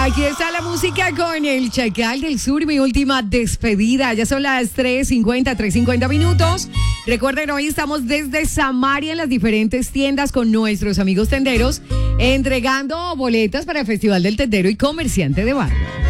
Aquí está la música con el Chacal del Sur, mi última despedida. Ya son las 3:50 minutos. Recuerden, hoy estamos desde Samaria en las diferentes tiendas con nuestros amigos tenderos, entregando boletas para el Festival del Tendero y Comerciante de Barrio.